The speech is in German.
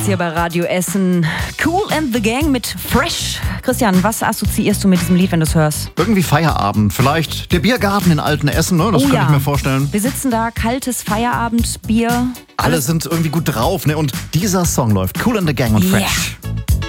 jetzt hier bei Radio Essen. Kool and the Gang mit Fresh. Christian, was assoziierst du mit diesem Lied, wenn du es hörst? Irgendwie Feierabend. Vielleicht der Biergarten in Altenessen, ne? Das könnte ich mir vorstellen. Wir sitzen da, kaltes Feierabendbier. Alle sind irgendwie gut drauf, ne? Und dieser Song läuft. Kool and the Gang und Fresh. Yeah.